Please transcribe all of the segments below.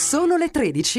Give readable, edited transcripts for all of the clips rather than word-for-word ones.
Sono le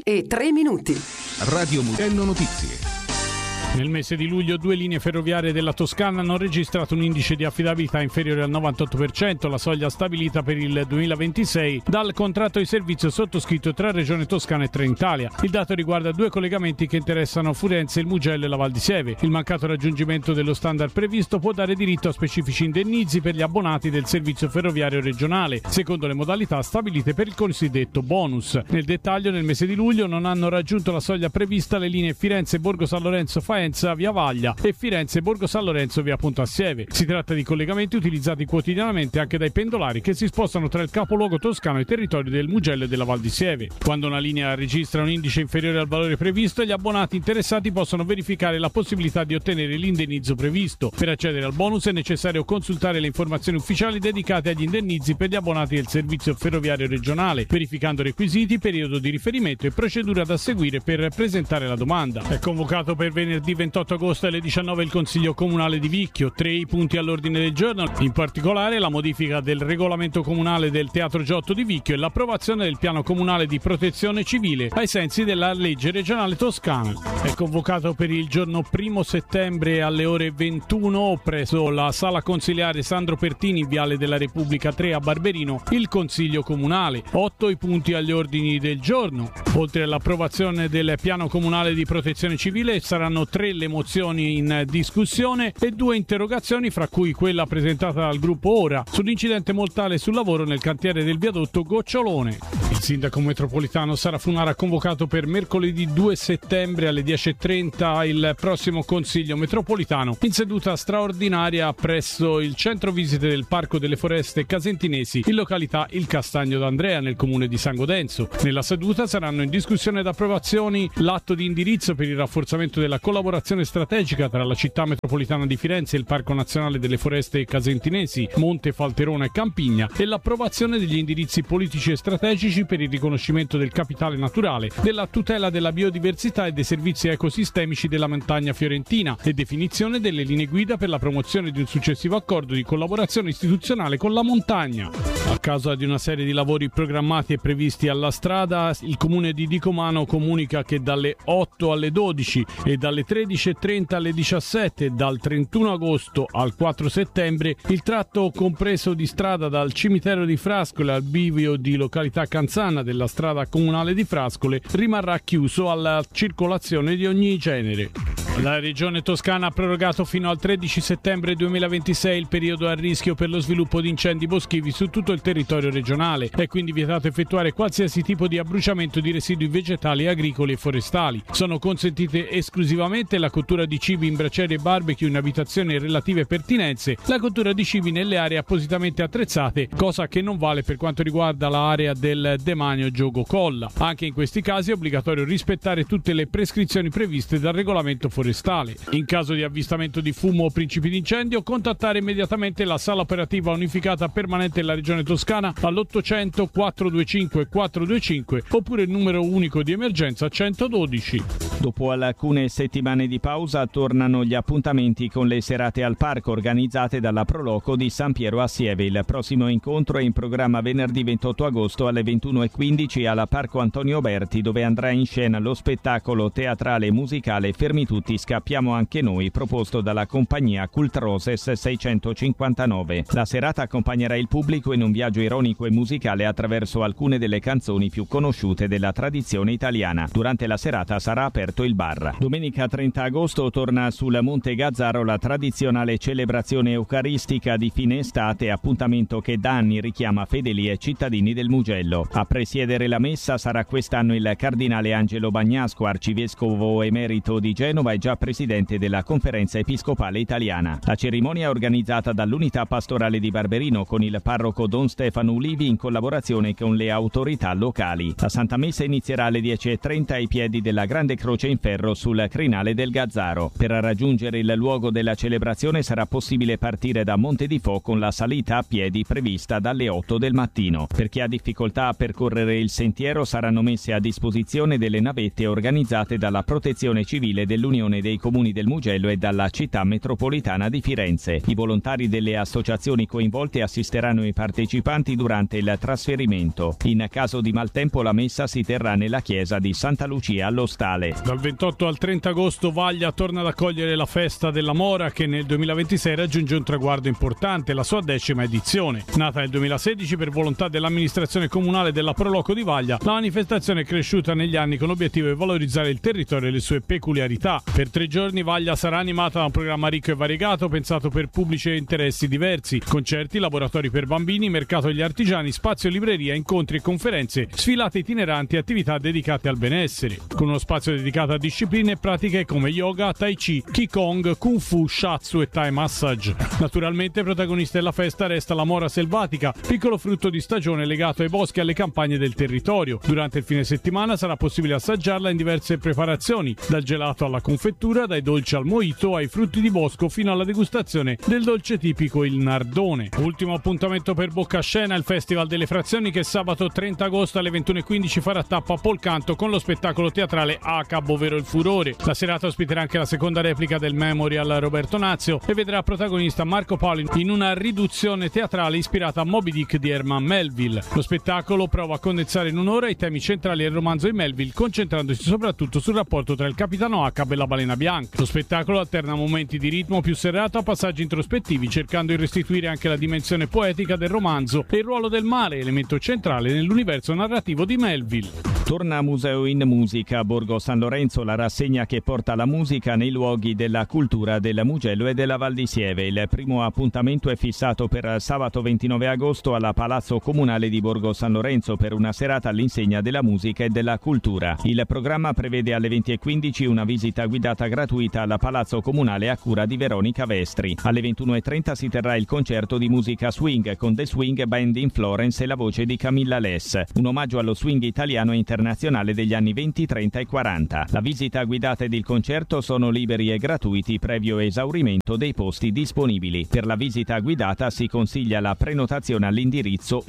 13:03. Radio Mugello Notizie. Nel mese di luglio 2 linee ferroviarie della Toscana hanno registrato un indice di affidabilità inferiore al 98%, la soglia stabilita per il 2026 dal contratto di servizio sottoscritto tra Regione Toscana e Trenitalia. Il dato riguarda 2 collegamenti che interessano Firenze, il Mugello e la Val di Sieve. Il mancato raggiungimento dello standard previsto può dare diritto a specifici indennizi per gli abbonati del servizio ferroviario regionale, secondo le modalità stabilite per il cosiddetto bonus. Nel dettaglio, nel mese di luglio non hanno raggiunto la soglia prevista le linee Firenze-Borgo San Lorenzo-Faenza via Vaglia e Firenze-Borgo San Lorenzo via Ponte a Sieve. Si tratta di collegamenti utilizzati quotidianamente anche dai pendolari che si spostano tra il capoluogo toscano e i territori del Mugello e della Val di Sieve. Quando una linea registra un indice inferiore al valore previsto, gli abbonati interessati possono verificare la possibilità di ottenere l'indennizzo previsto. Per accedere al bonus è necessario consultare le informazioni ufficiali dedicate agli indennizi per gli abbonati del servizio ferroviario regionale, verificando requisiti, periodo di riferimento e procedura da seguire per presentare la domanda. È convocato per venerdì 28 agosto alle 19 il Consiglio Comunale di Vicchio. 3 i punti all'ordine del giorno, in particolare la modifica del regolamento comunale del Teatro Giotto di Vicchio e l'approvazione del piano comunale di protezione civile ai sensi della legge regionale toscana. È convocato per il giorno 1 settembre alle ore 21 presso la Sala Consiliare Sandro Pertini in Viale della Repubblica 3 a Barberino il Consiglio Comunale. 8 i punti agli ordini del giorno. Oltre all'approvazione del piano comunale di protezione civile saranno 3 le mozioni in discussione e 2 interrogazioni, fra cui quella presentata dal gruppo Ora sull'incidente mortale sul lavoro nel cantiere del viadotto Gocciolone. Il sindaco metropolitano Sara Funara ha convocato per mercoledì 2 settembre alle 10:30 il prossimo Consiglio metropolitano in seduta straordinaria presso il centro visite del Parco delle Foreste Casentinesi in località Il Castagno d'Andrea nel comune di San Godenzo. Nella seduta saranno in discussione ed approvazioni l'atto di indirizzo per il rafforzamento della collaborazione strategica tra la città metropolitana di Firenze e il Parco Nazionale delle Foreste Casentinesi, Monte Falterona e Campigna e l'approvazione degli indirizzi politici e strategici per il riconoscimento del capitale naturale, della tutela della biodiversità e dei servizi ecosistemici della montagna fiorentina e definizione delle linee guida per la promozione di un successivo accordo di collaborazione istituzionale con la montagna. A causa di una serie di lavori programmati e previsti alla strada, il comune di Dicomano comunica che dalle 8 alle 12 e dalle 13:30 alle 17 e dal 31 agosto al 4 settembre il tratto compreso di strada dal cimitero di Frascole al bivio di località Canzana della strada comunale di Frascole rimarrà chiuso alla circolazione di ogni genere. La Regione Toscana ha prorogato fino al 13 settembre 2026 il periodo a rischio per lo sviluppo di incendi boschivi su tutto il territorio regionale. È quindi vietato effettuare qualsiasi tipo di abbruciamento di residui vegetali, agricoli e forestali. Sono consentite esclusivamente la cottura di cibi in braciere e barbecue in abitazioni e relative pertinenze, la cottura di cibi nelle aree appositamente attrezzate, cosa che non vale per quanto riguarda l'area del demanio Giogo Colla. Anche in questi casi è obbligatorio rispettare tutte le prescrizioni previste dal regolamento forestale. In caso di avvistamento di fumo o principi di incendio, contattare immediatamente la sala operativa unificata permanente della Regione Toscana all'800 425 425 oppure il numero unico di emergenza 112. Dopo alcune settimane di pausa tornano gli appuntamenti con le serate al parco organizzate dalla Proloco di San Piero a Sieve. Il prossimo incontro è in programma venerdì 28 agosto alle 21:15 alla Parco Antonio Berti, dove andrà in scena lo spettacolo teatrale e musicale Fermi tutti, scappiamo anche noi, proposto dalla compagnia Cult Roses 659. La serata accompagnerà il pubblico in un viaggio ironico e musicale attraverso alcune delle canzoni più conosciute della tradizione italiana. Durante la serata sarà aperto il bar. Domenica 30 agosto torna sul Monte Gazzaro la tradizionale celebrazione eucaristica di fine estate, appuntamento che da anni richiama fedeli e cittadini del Mugello. A presiedere la messa sarà quest'anno il cardinale Angelo Bagnasco, arcivescovo emerito di Genova e già presidente della Conferenza Episcopale Italiana. La cerimonia è organizzata dall'Unità Pastorale di Barberino con il parroco Don Stefano Ulivi in collaborazione con le autorità locali. La Santa Messa inizierà alle 10:30 ai piedi della Grande Croce croce in ferro sul crinale del Gazzaro. Per raggiungere il luogo della celebrazione sarà possibile partire da Monte di Fo con la salita a piedi prevista dalle 8 del mattino. Per chi ha difficoltà a percorrere il sentiero saranno messe a disposizione delle navette organizzate dalla Protezione Civile dell'Unione dei Comuni del Mugello e dalla Città Metropolitana di Firenze. I volontari delle associazioni coinvolte assisteranno i partecipanti durante il trasferimento. In caso di maltempo la messa si terrà nella chiesa di Santa Lucia allo Stale. Dal 28 al 30 agosto Vaglia torna ad accogliere la festa della Mora, che nel 2026 raggiunge un traguardo importante, la sua 10ª edizione. Nata nel 2016 per volontà dell'amministrazione comunale della Proloco di Vaglia, la manifestazione è cresciuta negli anni con l'obiettivo di valorizzare il territorio e le sue peculiarità. Per 3 giorni Vaglia sarà animata da un programma ricco e variegato pensato per pubblici e interessi diversi: concerti, laboratori per bambini, mercato degli artigiani, spazio libreria, incontri e conferenze, sfilate itineranti e attività dedicate al benessere, con uno spazio dedicato a discipline e pratiche come yoga, tai chi, qigong, kung fu, shiatsu e thai massage. Naturalmente protagonista della festa resta la mora selvatica, piccolo frutto di stagione legato ai boschi e alle campagne del territorio. Durante il fine settimana sarà possibile assaggiarla in diverse preparazioni, dal gelato alla confettura, dai dolci al mojito, ai frutti di bosco fino alla degustazione del dolce tipico il nardone. Ultimo appuntamento per Boccascena, il Festival delle Frazioni, che sabato 30 agosto alle 21:15 farà tappa a Polcanto con lo spettacolo teatrale Acab, ovvero il furore. La serata ospiterà anche la seconda replica del Memorial Roberto Nazio e vedrà protagonista Marco Paoli in una riduzione teatrale ispirata a Moby Dick di Herman Melville. Lo spettacolo prova a condensare in un'ora i temi centrali del romanzo di Melville, concentrandosi soprattutto sul rapporto tra il capitano Acab e la balena bianca. Lo spettacolo alterna momenti di ritmo più serrato a passaggi introspettivi, cercando di restituire anche la dimensione poetica del romanzo e il ruolo del mare, elemento centrale nell'universo narrativo di Melville. Torna Museo in Musica a Borgo San Lorenzo, la rassegna che porta la musica nei luoghi della cultura del Mugello e della Val di Sieve. Il primo appuntamento è fissato per sabato 29 agosto alla Palazzo Comunale di Borgo San Lorenzo per una serata all'insegna della musica e della cultura. Il programma prevede alle 20:15 una visita guidata gratuita alla Palazzo Comunale a cura di Veronica Vestri. Alle 21:30 si terrà il concerto di musica swing con The Swing Band in Florence e la voce di Camilla Less, un omaggio allo swing italiano e internazionale degli anni 20, 30 e 40. La visita guidata ed il concerto sono liberi e gratuiti previo esaurimento dei posti disponibili. Per la visita guidata si consiglia la prenotazione all'indirizzo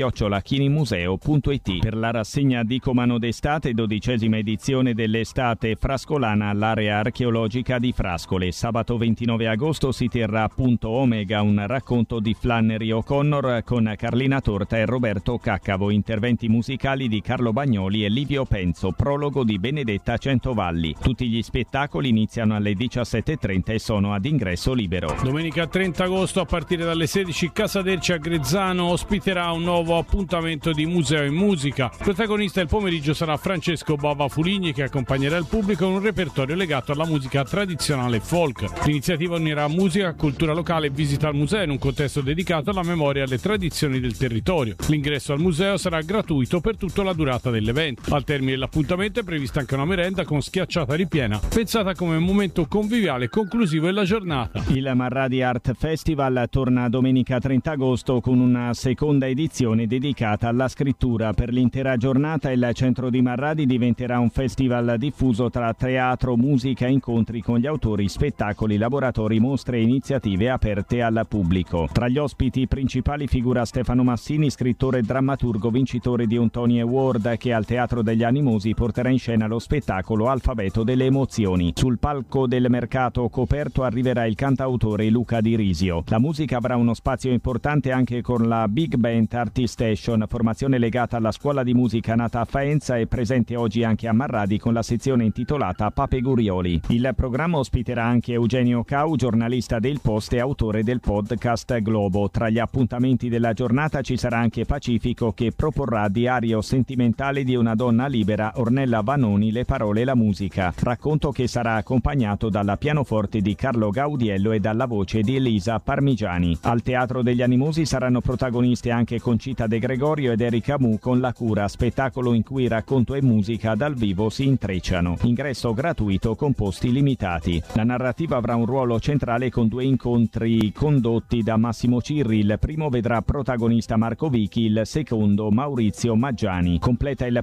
info@chinimuseo.it. Per la rassegna Dicomano d'estate, 12ª edizione dell'estate frascolana all'area archeologica di Frascole. Sabato 29 agosto si terrà a Punto Omega un racconto di Flannery O'Connor con Carlina Torta e Roberto Caccavo, interventi musicali di Carlo Bagnoli e Livio Penzo, prologo di Benedetta Centovalli. Tutti gli spettacoli iniziano alle 17:30 e sono ad ingresso libero. Domenica 30 agosto a partire dalle 16 Casaderci a Grezzano ospiterà un nuovo appuntamento di Museo in Musica. Protagonista del pomeriggio sarà Francesco Bava Fuligni, che accompagnerà il pubblico in un repertorio legato alla musica tradizionale e folk. L'iniziativa unirà musica, cultura locale e visita al museo in un contesto dedicato alla memoria e alle tradizioni del territorio. L'ingresso al museo sarà gratuito per tutta la durata dell'evento. Al termine dell'appuntamento è prevista anche una merenda con schiacciata ripiena, pensata come momento conviviale e conclusivo della giornata. Il Marradi Art Festival torna domenica 30 agosto con una seconda edizione dedicata alla scrittura. Per l'intera giornata il centro di Marradi diventerà un festival diffuso tra teatro, musica, incontri con gli autori, spettacoli, laboratori, mostre e iniziative aperte al pubblico. Tra gli ospiti principali figura Stefano Massini, scrittore e drammaturgo vincitore di un Tony Award, che al Teatro degli Animosi porterà in scena lo spettacolo Alfabeto delle emozioni. Sul palco del mercato coperto arriverà il cantautore Luca Di Risio. La musica avrà uno spazio importante anche con la Big Band Artist Station, formazione legata alla scuola di musica nata a Faenza e presente oggi anche a Marradi con la sezione intitolata Pape Gurioli. Il programma ospiterà anche Eugenio Cau, giornalista del Post e autore del podcast Globo. Tra gli appuntamenti della giornata ci sarà anche Pacifico, che proporrà Diario sentimentale di una donna libera, Ornella Vanoni, le parole e la musica. Racconto che sarà accompagnato dalla pianoforte di Carlo Gaudiello e dalla voce di Elisa Parmigiani. Al Teatro degli Animosi saranno protagoniste anche Concita De Gregorio ed Erika Mu con La Cura, spettacolo in cui racconto e musica dal vivo si intrecciano. Ingresso gratuito con posti limitati. La narrativa avrà un ruolo centrale con 2 incontri condotti da Massimo Cirri. Il primo vedrà protagonista Marco Vichi, il secondo Maurizio Maggiani. Completa il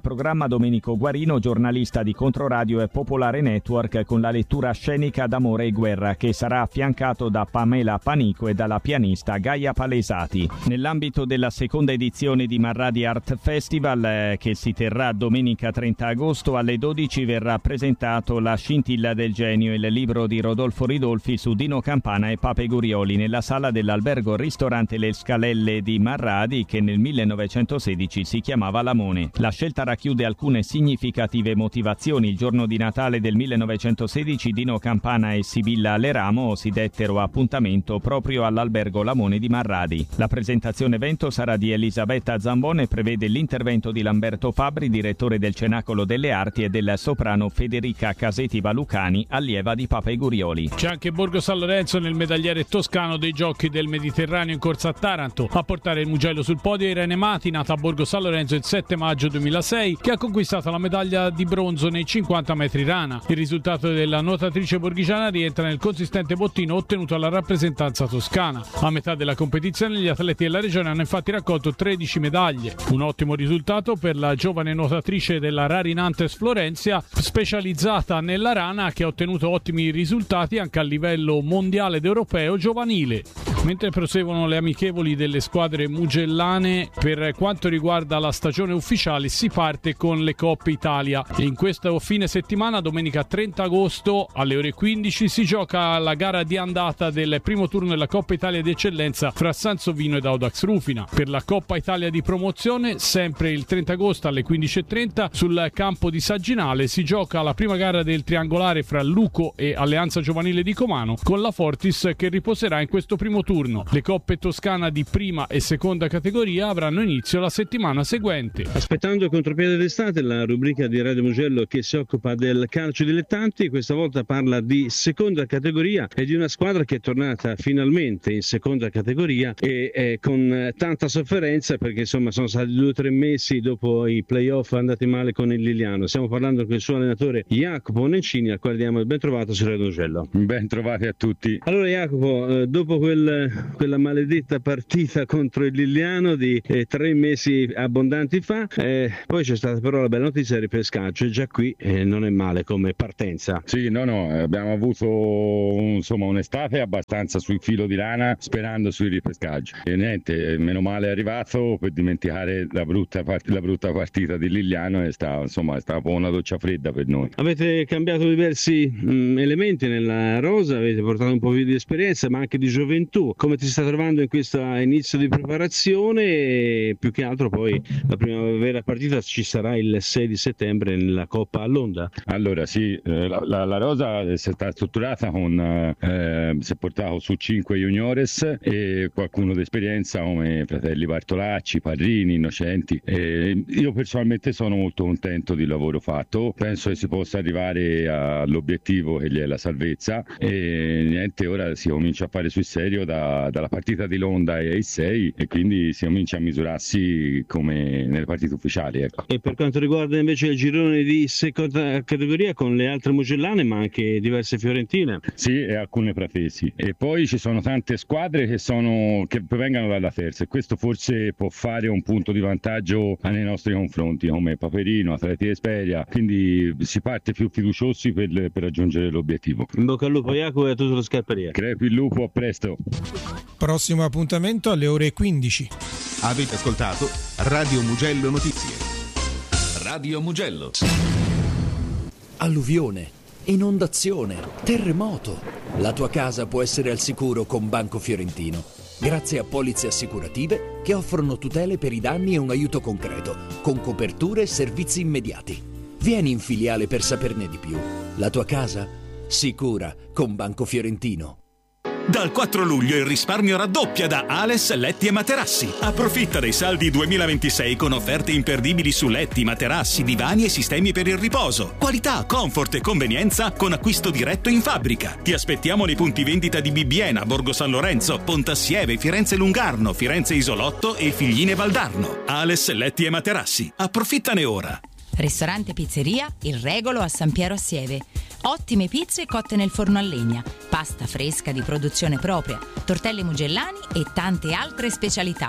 programma Domenico Guarino, giornalista di Controradio e Popolare Network, con la lettura scenica d'Amore e guerra, che sarà affiancato da Pamela Panico e dalla pianista Gaia Palesati. Nell'ambito della seconda edizione di Marradi Art Festival, che si terrà domenica 30 agosto, alle 12 verrà presentato La scintilla del genio, il libro di Rodolfo Ridolfi su Dino Campana e Pape Gurioli, nella sala dell'albergo ristorante Le Scalelle di Marradi, che nel 1916 si chiamava Lamone. La scelta racchiude alcune significative motivazioni. Il giorno di Natale del 1916 Dino Campana e Sibilla Leramo si dettero appuntamento proprio all'albergo Lamone di Marradi. La presentazione evento sarà di Elisabetta Zambone e prevede l'intervento di Lamberto Fabbri, direttore del Cenacolo delle Arti, e del soprano Federica Caseti Balucani, allieva di Pape Gurioli. C'è anche Borgo San Lorenzo nel medagliere toscano dei Giochi del Mediterraneo in corsa a Taranto. A portare il Mugello sul podio è Irene Mati, nata a Borgo San Lorenzo il 7 maggio 2006, che ha conquistato la medaglia di bronzo nei 50 metri rana. Il risultato della nuotatrice borghigiana rientra nel consistente bottino ottenuto alla rappresentanza toscana. A metà della competizione gli atleti della regione hanno infatti raccolto 13 medaglie. Un ottimo risultato per la giovane nuotatrice della Rarinantes Florencia, specializzata nella rana, che ha ottenuto ottimi risultati anche a livello mondiale ed europeo giovanile. Mentre proseguono le amichevoli delle squadre mugellane, per quanto riguarda la stagione ufficiale si parte con le Coppe Italia e in questo fine settimana, domenica 30 agosto alle ore 15, si gioca la gara di andata del primo turno della Coppa Italia di Eccellenza fra Sansovino ed Audax Rufina. Per la Coppa Italia di promozione, sempre il 30 agosto alle 15:30 sul campo di Sagginale si gioca la prima gara del triangolare fra Luco e Alleanza Giovanile di Comano, con la Fortis che riposerà in questo primo turno. Le coppe toscana di prima e seconda categoria avranno inizio la settimana seguente. Aspettando il contropiede d'estate, la rubrica di Radio Mugello che si occupa del calcio dilettanti, questa volta parla di seconda categoria e di una squadra che è tornata finalmente in seconda categoria e con tanta sofferenza, perché insomma sono stati 2 o 3 mesi dopo i playoff andati male con il Liliano. Stiamo parlando con il suo allenatore Jacopo Nencini, al quale diamo il ben trovato su Radio Mugello. Ben trovati a tutti. Allora Jacopo, dopo quella maledetta partita contro il Liliano di 3 mesi abbondanti fa, poi c'è stata però la bella notizia del ripescaggio, e già qui non è male come partenza. Sì, abbiamo avuto un'estate abbastanza sul filo di lana, sperando sul ripescaggio, e niente, meno male è arrivato per dimenticare la brutta partita di Liliano. È stata un po' una doccia fredda per noi. Avete cambiato diversi elementi nella rosa, avete portato un po' di esperienza ma anche di gioventù. Come ti stai trovando in questo inizio di preparazione? E più che altro poi la prima vera partita ci sarà il 6 di settembre nella Coppa a Londra. Allora sì, la rosa è stata strutturata si è portato su 5 juniores e qualcuno d'esperienza come fratelli Bartolacci, Parrini, Innocenti. Io personalmente sono molto contento del lavoro fatto, penso che si possa arrivare all'obiettivo che gli è la salvezza, e niente, ora si comincia a fare sul serio dalla partita di Londra e ai 6, e quindi si comincia a misurarsi come nelle partite ufficiali, ecco. E per quanto riguarda invece il girone di seconda categoria, con le altre mugellane ma anche diverse fiorentine? Sì, e alcune pratesi, e poi ci sono tante squadre che vengono dalla terza, e questo forse può fare un punto di vantaggio nei nostri confronti, come Paperino, Atleti Esperia, quindi si parte più fiduciosi per raggiungere l'obiettivo. In bocca al lupo Jacopo e a tutto lo Scarperia. Crepi il lupo, a presto. Prossimo appuntamento alle ore 15. Avete ascoltato Radio Mugello Notizie. Radio Mugello. Alluvione, inondazione, terremoto. La tua casa può essere al sicuro con Banco Fiorentino, grazie a polizze assicurative che offrono tutele per i danni e un aiuto concreto, con coperture e servizi immediati. Vieni in filiale per saperne di più. La tua casa? Sicura con Banco Fiorentino. Dal 4 luglio il risparmio raddoppia da Ales Letti e Materassi. Approfitta dei saldi 2026 con offerte imperdibili su letti, materassi, divani e sistemi per il riposo. Qualità, comfort e convenienza con acquisto diretto in fabbrica. Ti aspettiamo nei punti vendita di Bibbiena, Borgo San Lorenzo, Pontassieve, Firenze Lungarno, Firenze Isolotto e Figline Valdarno. Ales Letti e Materassi. Approfittane ora. Ristorante Pizzeria Il Regolo a San Piero a Sieve. Ottime pizze cotte nel forno a legna, pasta fresca di produzione propria, tortelli mugellani e tante altre specialità.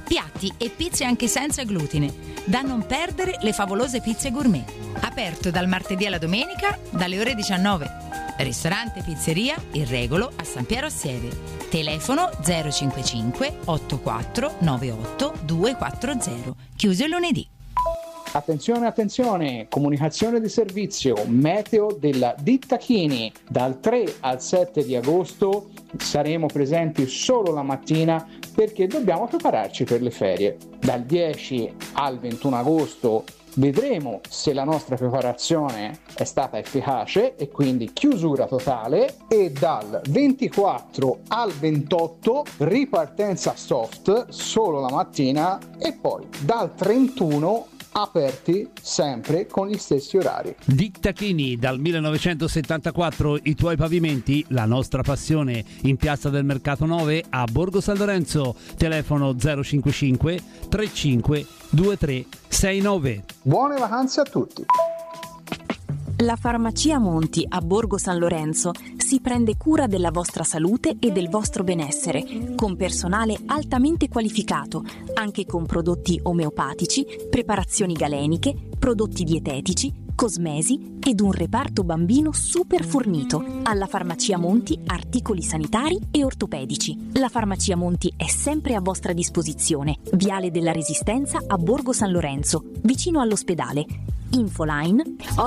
piatti e pizze anche senza glutine. Da non perdere le favolose pizze gourmet. Aperto dal martedì alla domenica dalle ore 19. Ristorante Pizzeria Il Regolo a San Piero a Sieve. Telefono 055 84 98 240. Chiuso il lunedì. Attenzione, comunicazione di servizio, meteo della ditta Chini. Dal 3 al 7 di agosto saremo presenti solo la mattina perché dobbiamo prepararci per le ferie. Dal 10 al 21 agosto vedremo se la nostra preparazione è stata efficace e quindi chiusura totale, e dal 24 al 28 ripartenza soft solo la mattina, e poi dal 31 aperti sempre con gli stessi orari. Ditta Chini, dal 1974 i tuoi pavimenti, la nostra passione, in Piazza del Mercato 9 a Borgo San Lorenzo. Telefono 055 35 23 69. Buone vacanze a tutti. La Farmacia Monti a Borgo San Lorenzo si prende cura della vostra salute e del vostro benessere, con personale altamente qualificato, anche con prodotti omeopatici, preparazioni galeniche, prodotti dietetici, cosmesi ed un reparto bambino super fornito. Alla Farmacia Monti articoli sanitari e ortopedici. La Farmacia Monti è sempre a vostra disposizione. Viale della Resistenza a Borgo San Lorenzo, vicino all'ospedale. Infoline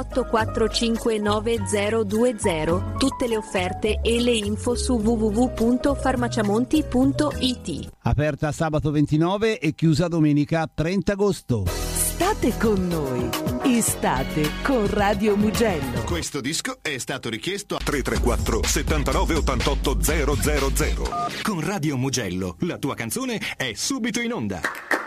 8459020. Tutte le offerte e le info su www.farmaciamonti.it. Aperta sabato 29 e chiusa domenica 30 agosto. State con noi. Estate con Radio Mugello. Questo disco è stato richiesto a 334 79 88 000. Con Radio Mugello, la tua canzone è subito in onda.